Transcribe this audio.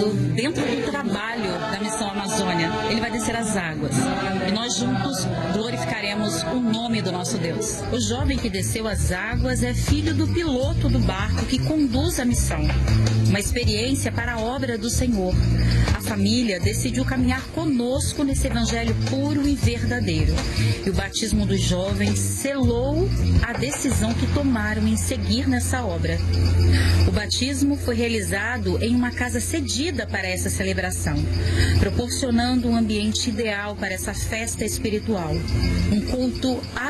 sábado, dentro do trabalho da Missão Amazônia, ele vai descer as águas e nós juntos glorificaremos o nome do nosso Deus. O jovem que desceu as águas é filho do piloto do barco que conduz a missão. Uma experiência para a obra do Senhor. A família decidiu caminhar conosco nesse evangelho puro e verdadeiro. E o batismo dos jovens selou a decisão que tomaram em seguir nessa obra. O batismo foi realizado em uma casa cedida para essa celebração, proporcionando um ambiente ideal para essa festa espiritual. Um culto